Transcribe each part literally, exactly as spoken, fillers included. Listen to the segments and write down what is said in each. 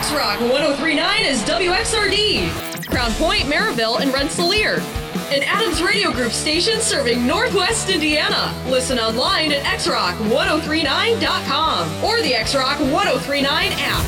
X-Rock one oh three point nine is W X R D, Crown Point, Maryville, and Rensselaer. An Adams Radio Group station serving Northwest Indiana. Listen online at x rock one oh three nine dot com or the X-Rock one oh three point nine app.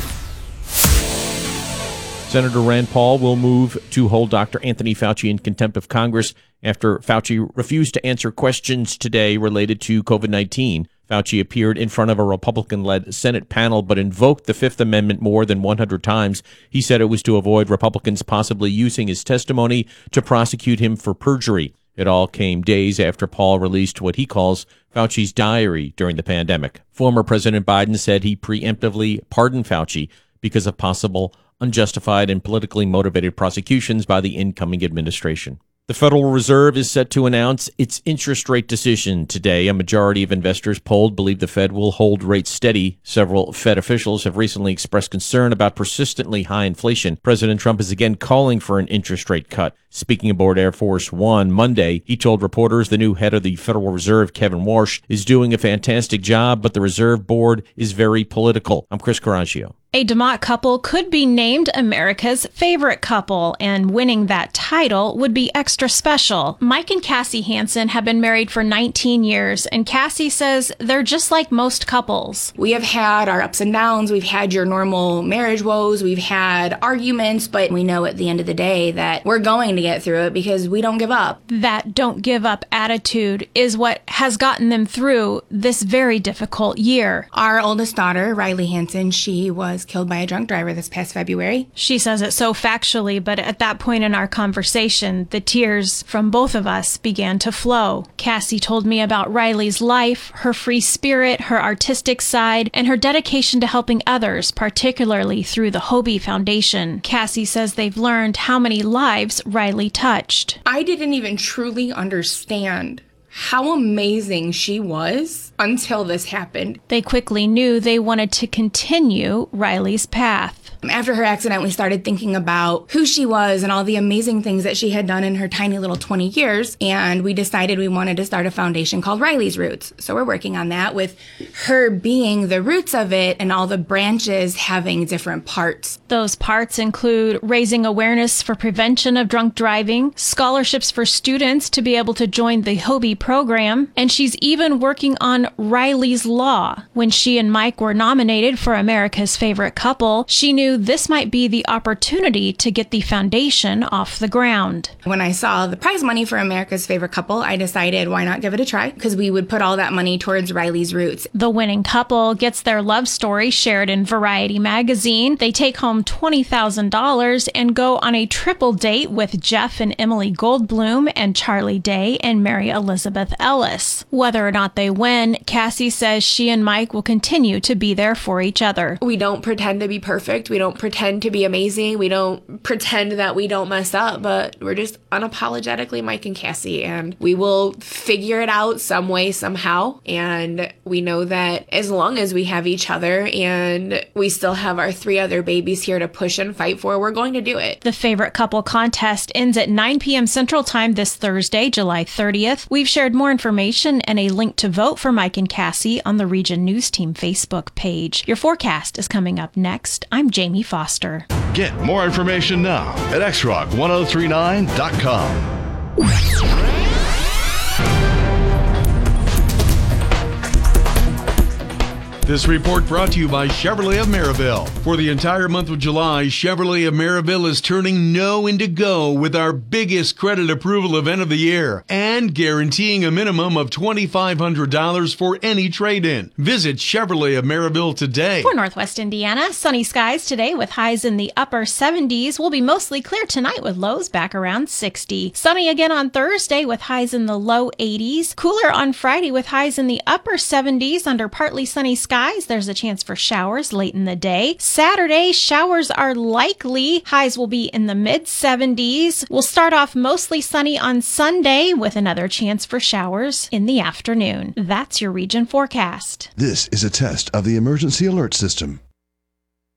Senator Rand Paul will move to hold Doctor Anthony Fauci in contempt of Congress after Fauci refused to answer questions today related to COVID nineteen. Fauci appeared in front of a Republican-led Senate panel but invoked the Fifth Amendment more than one hundred times. He said it was to avoid Republicans possibly using his testimony to prosecute him for perjury. It all came days after Paul released what he calls Fauci's diary during the pandemic. Former President Biden said he preemptively pardoned Fauci because of possible unjustified and politically motivated prosecutions by the incoming administration. The Federal Reserve is set to announce its interest rate decision today. A majority of investors polled believe the Fed will hold rates steady. Several Fed officials have recently expressed concern about persistently high inflation. President Trump is again calling for an interest rate cut. Speaking aboard Air Force One Monday, he told reporters the new head of the Federal Reserve, Kevin Warsh, is doing a fantastic job, but the Reserve Board is very political. I'm Chris Coraggio. A DeMott couple could be named America's favorite couple, and winning that title would be extra special. Mike and Cassie Hansen have been married for nineteen years, and Cassie says they're just like most couples. We have had our ups and downs. We've had your normal marriage woes. We've had arguments, but we know at the end of the day that we're going to get through it because we don't give up. That don't give up attitude is what has gotten them through this very difficult year. Our oldest daughter, Riley Hansen, she was killed by a drunk driver this past February. She says it so factually, but at that point in our conversation, the tears from both of us began to flow. Cassie told me about Riley's life, her free spirit, her artistic side, and her dedication to helping others, particularly through the Hobie Foundation. Cassie says they've learned how many lives Riley touched. I didn't even truly understand how amazing she was until this happened. They quickly knew they wanted to continue Riley's path. After her accident, we started thinking about who she was and all the amazing things that she had done in her tiny little twenty years. And we decided we wanted to start a foundation called Riley's Roots. So we're working on that with her being the roots of it and all the branches having different parts. Those parts include raising awareness for prevention of drunk driving, scholarships for students to be able to join the Hobie program, and she's even working on Riley's Law. When she and Mike were nominated for America's Favorite Couple, she knew this might be the opportunity to get the foundation off the ground. When I saw the prize money for America's Favorite Couple, I decided why not give it a try, because we would put all that money towards Riley's Roots. The winning couple gets their love story shared in Variety magazine. They take home twenty thousand dollars and go on a triple date with Jeff and Emily Goldblum and Charlie Day and Mary Elizabeth Ellis. Whether or not they win, Cassie says she and Mike will continue to be there for each other. We don't pretend to be perfect. We don't pretend to be amazing. We don't pretend that we don't mess up, but we're just unapologetically Mike and Cassie, and we will figure it out some way, somehow. And we know that as long as we have each other and we still have our three other babies here to push and fight for, we're going to do it. The Favorite Couple contest ends at nine p.m. Central Time this Thursday, July thirtieth. We've shared more information and a link to vote for Mike and Cassie on the Region News Team Facebook page. Your forecast is coming up next. I'm Jamie Foster. Get more information now at x rock one oh three nine dot com. This report brought to you by Chevrolet of Maryville. For the entire month of July, Chevrolet of Maryville is turning no into go with our biggest credit approval event of the year and guaranteeing a minimum of twenty-five hundred dollars for any trade-in. Visit Chevrolet of Maryville today. For Northwest Indiana, sunny skies today with highs in the upper seventies. Will be mostly clear tonight with lows back around sixty. Sunny again on Thursday with highs in the low eighties. Cooler on Friday with highs in the upper seventies under partly sunny skies. There's a chance for showers late in the day. Saturday, showers are likely. Highs will be in the mid seventies. We'll start off mostly sunny on Sunday with another chance for showers in the afternoon. That's your region forecast. This is a test of the emergency alert system.